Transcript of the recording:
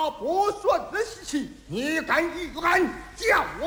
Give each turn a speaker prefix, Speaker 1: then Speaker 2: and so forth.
Speaker 1: 不顺的事情，你敢与敢，叫